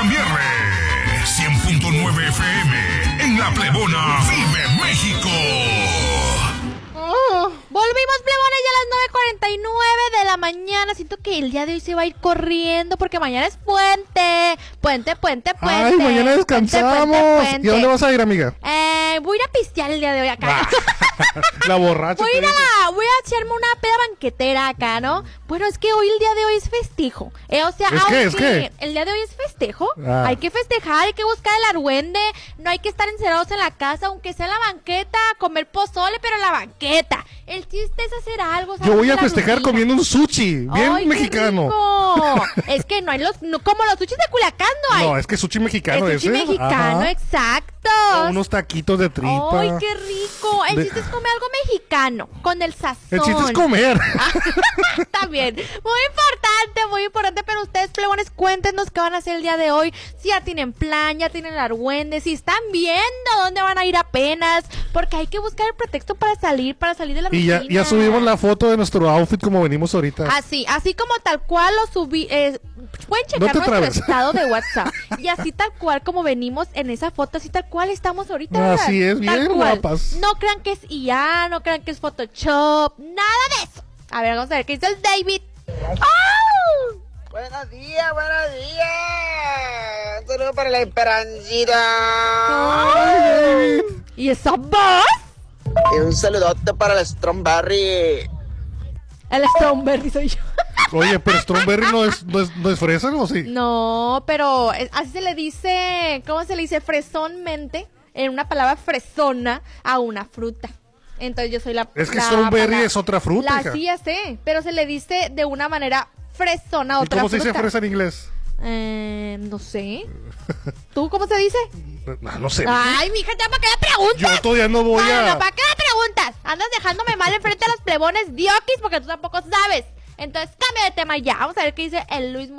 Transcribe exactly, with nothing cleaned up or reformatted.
Lamierre, cien punto nueve F M, en La Plebona, vive México. Oh, volvimos, plebones, ya a las nueve cuarenta y nueve de la mañana. Siento que el día de hoy se va a ir corriendo porque mañana es puente. Puente, puente, puente. Ay, mañana descansamos. Puente, puente, puente. ¿Y a dónde vas a ir, amiga? Eh, voy a ir a pistear el día de hoy acá. Ah, la borracha. Voy a ir a, voy a echarme una peda banquetera acá, ¿no? Bueno, es que hoy el día de hoy es festejo. Eh, o sea, ¿Es aunque qué? ¿Es qué? el día de hoy es festejo, Ah. hay que festejar, hay que buscar el argüende, no hay que estar encerrados en la casa, aunque sea en la banqueta, comer pozole, pero en la banqueta. El chiste es hacer algo. Yo voy a salirse de la festejar rutina. comiendo un sushi, bien ¡Ay, qué mexicano. rico! Es que no hay los, no, como los sushis de Culiacán no hay. No, es que sushi mexicano es sushi ese. mexicano, Ajá. exacto. O unos taquitos de tripa. ¡Ay, qué rico! El De- chiste es comer algo mexicano, con el sazón. El chiste es comer. Está bien. Muy importante, muy importante. Pero ustedes, plebones, cuéntenos qué van a hacer el día de hoy. Si ya tienen plan, ya tienen el argüende, si están viendo dónde van a ir apenas. Porque hay que buscar el pretexto para salir, para salir de la Y ya, rutina. ya subimos la foto de nuestro outfit como venimos ahorita. Así, así como tal cual lo subí. Eh, pueden checar No te nuestro trabes. estado de WhatsApp. Y así tal cual como venimos en esa foto, así tal cual estamos ahorita. ¿verdad? Así es, Tal bien cual. guapas. No crean que es I A, no crean que es Photoshop, nada de eso. A ver, vamos a ver qué dice el David. ¡Oh! Buenos días, buenos días. Un saludo para la Esperancita. Ay. ¿Y esa voz? Y un saludote para la Stromberry. El Strawberry soy yo. Oye, pero Strawberry no es, no es, no es fresa, ¿no? Sí. No, pero es- así se le dice, ¿cómo se le dice? Fresonmente, en una palabra fresona a una fruta. Entonces yo soy la... Es que la strawberry palabra- es otra fruta, La hija. sí, ya sé, pero se le dice de una manera fresona a ¿Y otra cómo se fruta. dice fresa en inglés? Eh, no sé. ¿Tú cómo se dice? No, no sé. Ay, mija, ¿ya para qué me preguntas? Yo todavía no voy No, no, a... no, ¿para qué me preguntas? Andas dejándome mal enfrente a los plebones diokis porque tú tampoco sabes. Entonces cambia de tema ya. Vamos a ver qué dice el Luis